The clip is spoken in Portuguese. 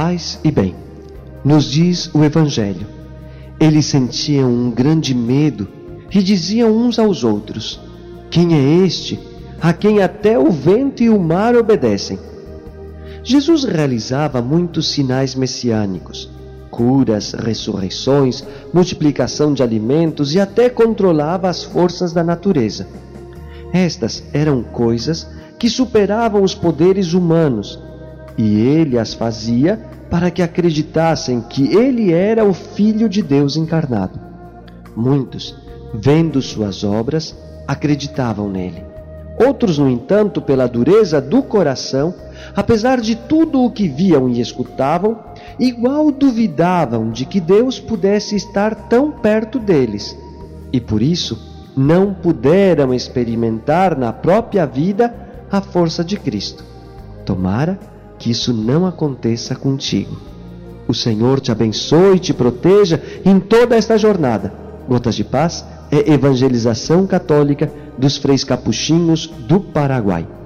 Paz e bem, nos diz o Evangelho. Eles sentiam um grande medo e diziam uns aos outros: quem é este, a quem até o vento e o mar obedecem? Jesus realizava muitos sinais messiânicos, curas, ressurreições, multiplicação de alimentos e até controlava as forças da natureza. Estas eram coisas que superavam os poderes humanos, e ele as fazia para que acreditassem que ele era o Filho de Deus encarnado. Muitos, vendo suas obras, acreditavam nele. Outros, no entanto, pela dureza do coração, apesar de tudo o que viam e escutavam, igual duvidavam de que Deus pudesse estar tão perto deles, e por isso não puderam experimentar na própria vida a força de Cristo. Tomara que isso não aconteça contigo. O Senhor te abençoe e te proteja em toda esta jornada. Gotas de Paz é evangelização católica dos freis capuchinhos do Paraguai.